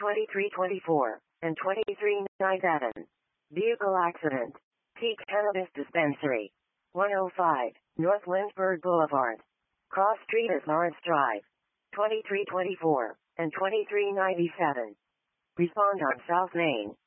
2324 and 2397. Vehicle accident. Peak Cannabis Dispensary. 105 North Lynchburg Boulevard. Cross Street at Lawrence Drive. 2324 and 2397. Respond on South Main.